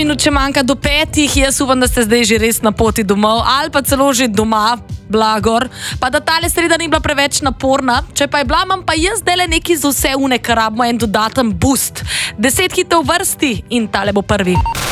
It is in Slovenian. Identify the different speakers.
Speaker 1: minut še manjka do 5, jaz upam, da ste zdaj že res na poti domov ali pa celo že doma, blagor, pa da tale sreda ni bila preveč naporna. Če pa je bila, imam pa jaz zdaj le neki za vse une, kar rabimo en dodaten boost. 10 hitov vrsti in tale bo prvi.